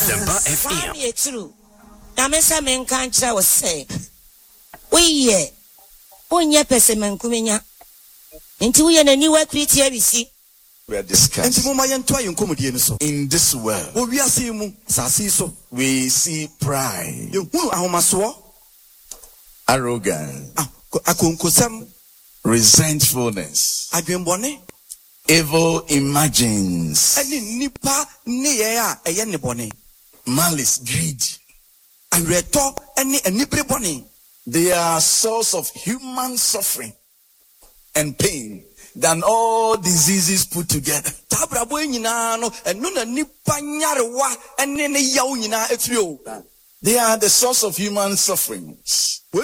Asempa FM. It's true. Namesa men can't tell say. We ye. Onye pesemen kumenya. Into we and a new work with here we see. We are discussing in this world. We see pride, arrogance, resentfulness, evil imagines, malice, greed. They are source of human suffering and pain than all diseases put together. They are the source of human sufferings. Now,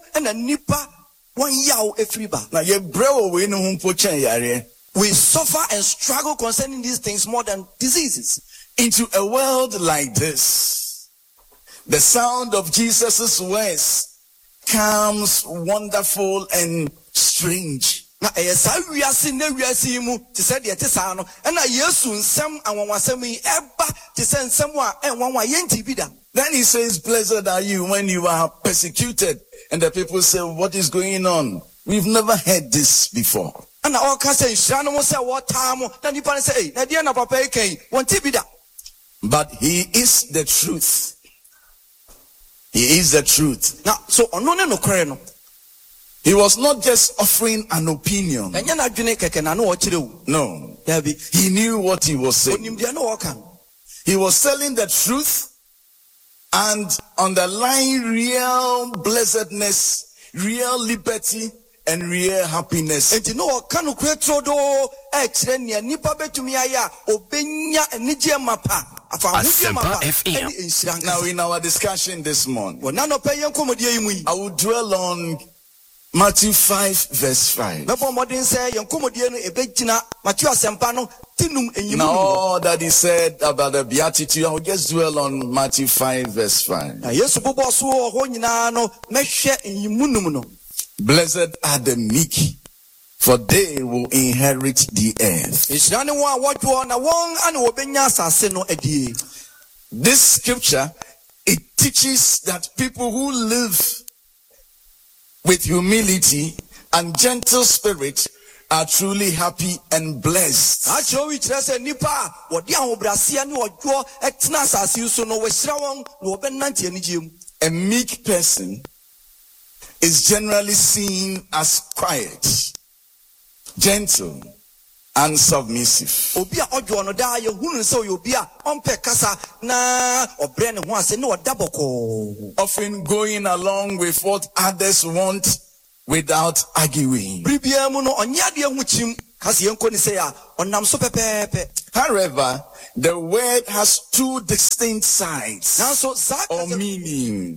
we suffer and struggle concerning these things more than diseases. Into a world like this, the sound of Jesus' words comes wonderful and strange. Na we are seeing mu to say the tesano and na yesu nsem anwanwasem yi eba to say nsem a enwanwa yenti bi da. Then he says, blessed are you when you are persecuted. And the people say, what is going on? We've never heard this before. And all can say shano mo say what time na nipa say hey na dia na papa eken wonti bi da. But he is the truth. He is the truth. Now so ono ne no kwere no. He was not just offering an opinion. No. He knew what he was saying. He was telling the truth and underlying real blessedness, real liberty, and real happiness. Asempa FM. Now in our discussion this morning, I will dwell on Matthew 5 verse 5. Now all that he said about the beatitude, I will just dwell on Matthew 5 verse 5. Blessed are the meek, for they will inherit the earth. This scripture, it teaches that people who live with humility and gentle spirit are truly happy and blessed. A meek person is generally seen as quiet, gentle, and submissive. Often going along with what others want without arguing. However, the word has two distinct sides or meanings.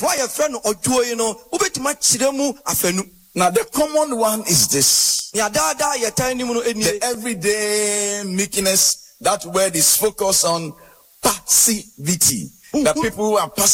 Now the common one is this. The everyday meekness, that word is focused on passivity. The people who are passive